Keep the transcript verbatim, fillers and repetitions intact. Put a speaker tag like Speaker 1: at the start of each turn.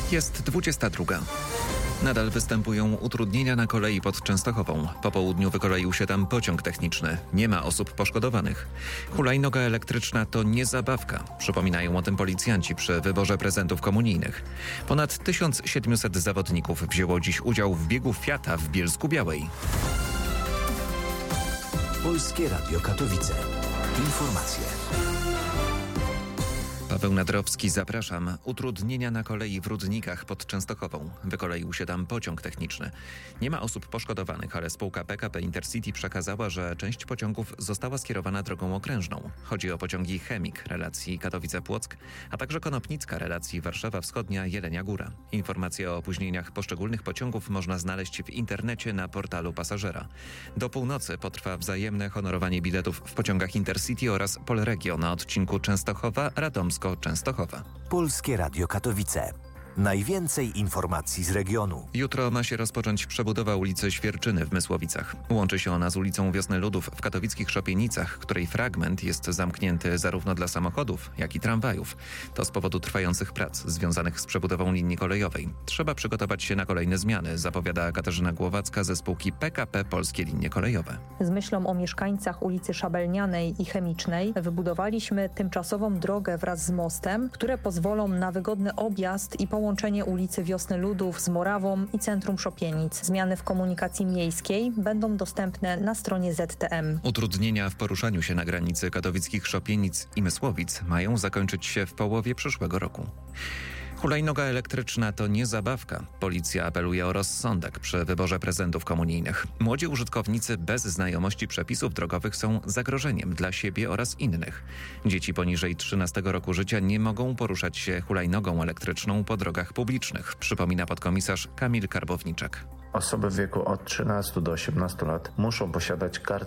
Speaker 1: Jest dwudziesta druga. Nadal występują utrudnienia na kolei pod Częstochową. Po południu wykoleił się tam pociąg techniczny. Nie ma osób poszkodowanych. Hulajnoga elektryczna to nie zabawka. Przypominają o tym policjanci przy wyborze prezentów komunijnych. Ponad tysiąc siedemset zawodników wzięło dziś udział w biegu Fiata w Bielsku-Białej.
Speaker 2: Polskie Radio Katowice. Informacje.
Speaker 1: Paweł Nadrowski, zapraszam. Utrudnienia na kolei w Rudnikach pod Częstochową. Wykoleił się tam pociąg techniczny. Nie ma osób poszkodowanych, ale spółka P K P Intercity przekazała, że część pociągów została skierowana drogą okrężną. Chodzi o pociągi Chemik relacji Katowice-Płock, a także Konopnicka relacji Warszawa Wschodnia-Jelenia Góra. Informacje o opóźnieniach poszczególnych pociągów można znaleźć w internecie na portalu pasażera. Do północy potrwa wzajemne honorowanie biletów w pociągach Intercity oraz Polregio na odcinku Częstochowa-Radomsko Częstochowa.
Speaker 2: Polskie Radio Katowice. Najwięcej informacji z regionu.
Speaker 1: Jutro ma się rozpocząć przebudowa ulicy Świerczyny w Mysłowicach. Łączy się ona z ulicą Wiosny Ludów w katowickich Szopienicach, której fragment jest zamknięty zarówno dla samochodów, jak i tramwajów. To z powodu trwających prac związanych z przebudową linii kolejowej. Trzeba przygotować się na kolejne zmiany, zapowiada Katarzyna Głowacka ze spółki P K P Polskie Linie Kolejowe.
Speaker 3: Z myślą o mieszkańcach ulicy Szabelnianej i Chemicznej wybudowaliśmy tymczasową drogę wraz z mostem, które pozwolą na wygodny objazd i połączenie Połączenie ulicy Wiosny Ludów z Morawą i centrum Szopienic. Zmiany w komunikacji miejskiej będą dostępne na stronie Z T M.
Speaker 1: Utrudnienia w poruszaniu się na granicy katowickich Szopienic i Mysłowic mają zakończyć się w połowie przyszłego roku. Hulajnoga elektryczna to nie zabawka. Policja apeluje o rozsądek przy wyborze prezentów komunijnych. Młodzi użytkownicy bez znajomości przepisów drogowych są zagrożeniem dla siebie oraz innych. Dzieci poniżej trzynastego roku życia nie mogą poruszać się hulajnogą elektryczną po drogach publicznych, przypomina podkomisarz Kamil Karbowniczak.
Speaker 4: Osoby w wieku od trzynastu do osiemnastu lat muszą posiadać kartę